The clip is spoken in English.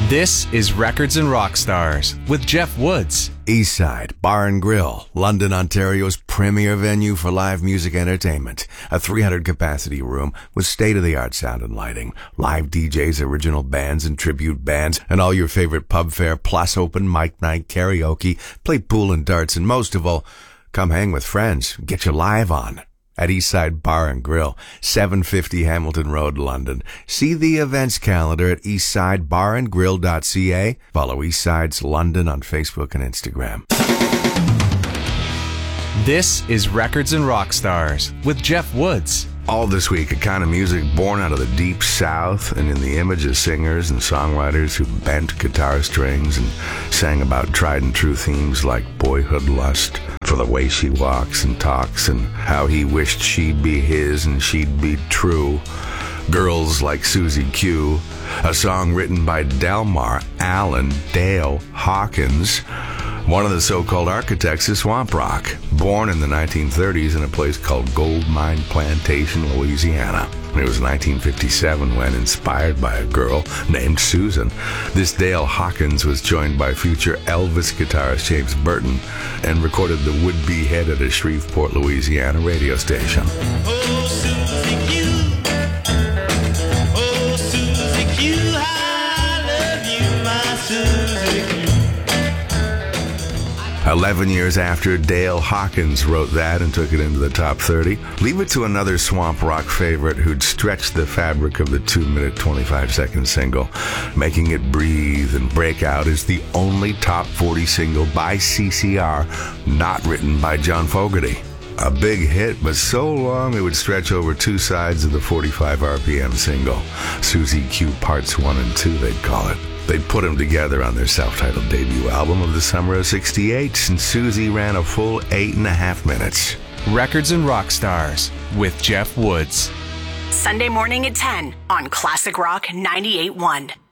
This is Records and Rock Stars with Jeff Woods. Eastside Bar and Grill, London, Ontario's premier venue for live music entertainment. A 300-capacity room with state-of-the-art sound and lighting, live DJs, original bands and tribute bands, and all your favorite pub fare, plus open mic night, karaoke, play pool and darts, and most of all, come hang with friends, get you live on. At Eastside Bar and Grill, 750 Hamilton Road, London. See the events calendar at eastsidebarandgrill.ca. Follow Eastside's London on Facebook and Instagram. This is Records and Rock Stars with Jeff Woods. All this week, a kind of music born out of the deep south and in the image of singers and songwriters who bent guitar strings and sang about tried and true themes like boyhood lust, for the way she walks and talks and how he wished she'd be his and she'd be true. Girls Like Susie Q, a song written by Delmar Allen Dale Hawkins, one of the so-called architects of swamp rock, born in the 1930s in a place called Gold Mine Plantation, Louisiana. It was 1957 when, inspired by a girl named Susan, this Dale Hawkins was joined by future Elvis guitarist James Burton and recorded the would-be head at a Shreveport, Louisiana radio station. Oh, Susie Q. Oh, Susie Q. I love you, my Susie Q. 11 years after Dale Hawkins wrote that and took it into the top 30, leave it to another swamp rock favorite who'd stretched the fabric of the 2-minute, 25-second single, making it breathe and break out as the only top 40 single by CCR not written by John Fogerty. A big hit, but so long it would stretch over two sides of the 45 RPM single. Susie Q Parts 1 and 2, they'd call it. They'd put them together on their self-titled debut album of the summer of '68, and Susie ran a full 8.5 minutes. Records and Rock Stars with Jeff Woods. Sunday morning at 10 on Classic Rock 98.1.